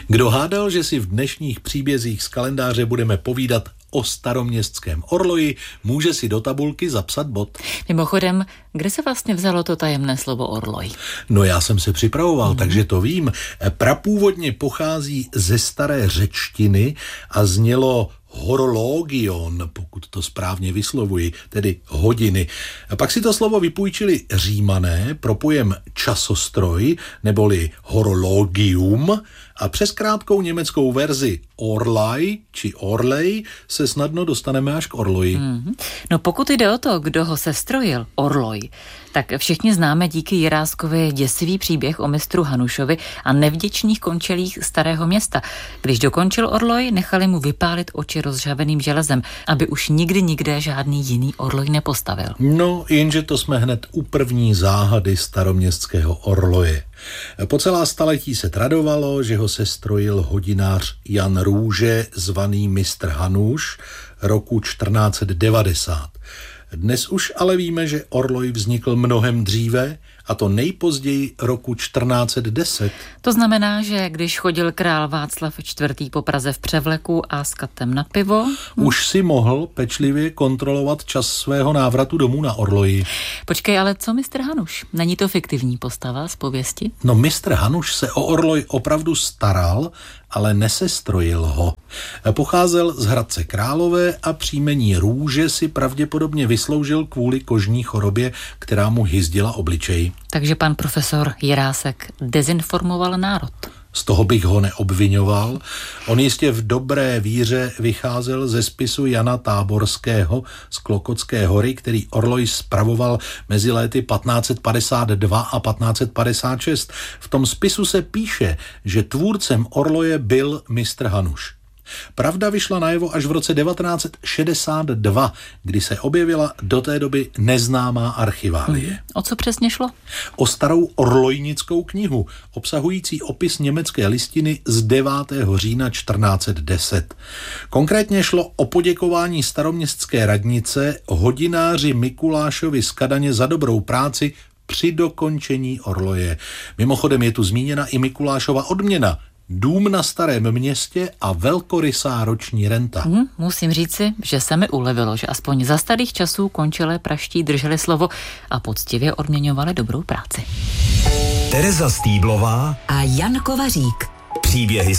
Kdo hádal, že si v dnešních příbězích z kalendáře budeme povídat o staroměstském orloji, může si do tabulky zapsat bod. Mimochodem, kde se vlastně vzalo to tajemné slovo orloj? No já jsem se připravoval, takže to vím. Prapůvodně pochází ze staré řečtiny a znělo horologion, pokud to správně vyslovuji, tedy hodiny. A pak si to slovo vypůjčili Římané pro pojem časostroj, neboli horologium, a přes krátkou německou verzi Orlaj či Orlej se snadno dostaneme až k orloji. No pokud jde o to, kdo ho sestrojil, orloj, tak všichni známe díky Jiráskovi děsivý příběh o mistru Hanušovi a nevděčných končelích starého města. Když dokončil orloj, nechali mu vypálit oči rozžhaveným železem, aby už nikdy nikde žádný jiný orloj nepostavil. No, jenže to jsme hned u první záhady staroměstského orloje. Po celá staletí se tradovalo, že ho sestrojil hodinář Jan Růže, zvaný mistr Hanuš, roku 1490. Dnes už ale víme, že orloj vznikl mnohem dříve, a to nejpozději roku 1410. To znamená, že když chodil král Václav IV. Po Praze v převleku a s katem na pivo... Už si mohl pečlivě kontrolovat čas svého návratu domů na orloji. Počkej, ale co mistr Hanuš? Není to fiktivní postava z pověsti? No, mistr Hanuš se o orloj opravdu staral, ale nesestrojil ho. Pocházel z Hradce Králové a příjmení Růže si pravděpodobně vysloužil kvůli kožní chorobě, která mu hyzdila obličej. Takže pan profesor Jirásek dezinformoval národ. Z toho bych ho neobvinoval. On jistě v dobré víře vycházel ze spisu Jana Táborského z Klokotské hory, který orloj spravoval mezi léty 1552 a 1556. V tom spisu se píše, že tvůrcem orloje byl mistr Hanuš. Pravda vyšla najevo až v roce 1962, kdy se objevila do té doby neznámá archiválie. O co přesně šlo? O starou orlojnickou knihu, obsahující opis německé listiny z 9. října 1410. Konkrétně šlo o poděkování staroměstské radnice hodináři Mikulášovi z Kadaně za dobrou práci při dokončení orloje. Mimochodem je tu zmíněna i Mikulášova odměna, dům na Starém Městě a velkorysá roční renta. Musím říci, že se mi ulevilo, že aspoň za starých časů končilé praští drželi slovo a poctivě odměňovali dobrou práci. Tereza Stýblová a Jan Kovařík. Příběhy